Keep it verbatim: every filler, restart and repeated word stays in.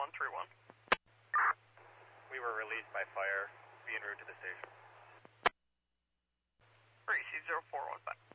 one three one. We were released by fire, being route to the station. Receive zero four one five.